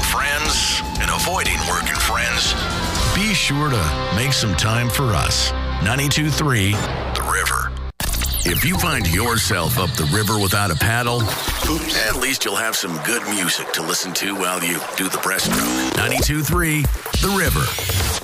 friends and avoiding work and friends, be sure to make some time for us. 92.3 The River. If you find yourself up the river without a paddle, at least you'll have some good music to listen to while you do the breaststroke. 92.3 The River.